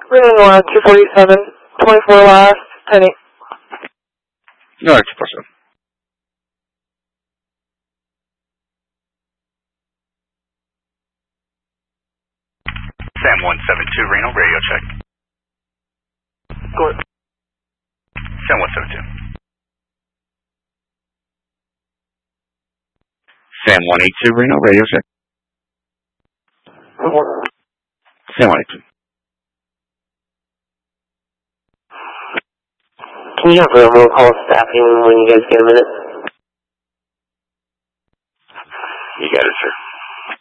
Reno Noir, 247, 24 last, 10-8. No, 247. Sam 172, Reno, radio check. Go ahead. Sam 172. Sam 182, Reno, radio check. Sam 182. Can you have a roll call staffing when you guys get a minute?